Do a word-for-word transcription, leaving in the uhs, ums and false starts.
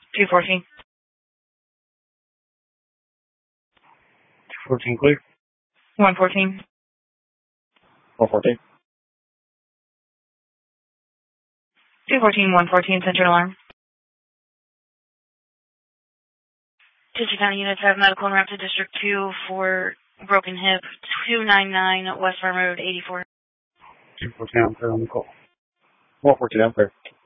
two fourteen. two fourteen clear. one fourteen. one fourteen. two fourteen, one fourteen, central alarm. Kitchen County units have medical en route to District two for broken hip, two ninety-nine West Farm Road, eighty-four. two fourteen, I'm clear on the call. one fourteen, I'm clear.